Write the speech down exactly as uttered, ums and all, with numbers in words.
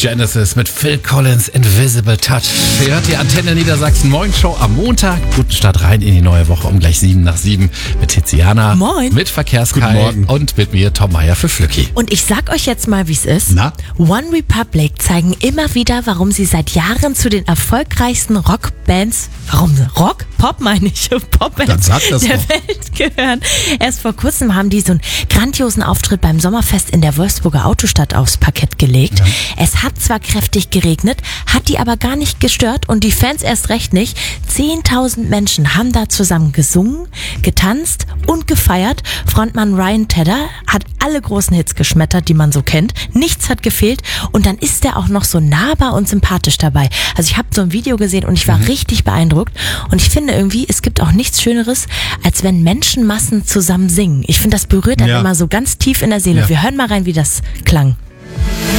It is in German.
Genesis mit Phil Collins, Invisible Touch. Ihr hört die Antenne Niedersachsen Moin Show am Montag. Guten Start rein in die neue Woche um gleich sieben nach sieben mit Tiziana. Moin. Mit Verkehrskai und mit mir Tom Meier für Flücki. Und ich sag euch jetzt mal, wie es ist. Na? One Republic zeigen immer wieder, warum sie seit Jahren zu den erfolgreichsten Rockbands, warum Rock? Pop meine ich, Popbands Dann sag das der doch. Welt gehören. Erst vor kurzem haben die so einen grandiosen Auftritt beim Sommerfest in der Wolfsburger Autostadt aufs Parkett gelegt. Ja. Es hat zwar kräftig geregnet, hat die aber gar nicht gestört und die Fans erst recht nicht. zehntausend Menschen haben da zusammen gesungen, getanzt und gefeiert. Frontmann Ryan Tedder hat alle großen Hits geschmettert, die man so kennt. Nichts hat gefehlt und dann ist er auch noch so nahbar und sympathisch dabei. Also ich habe so ein Video gesehen und ich war mhm. richtig beeindruckt und ich finde irgendwie, es gibt auch nichts Schöneres, als wenn Menschenmassen zusammen singen. Ich finde, das berührt dann Ja. immer so ganz tief in der Seele. Ja. Wir hören mal rein, wie das klang.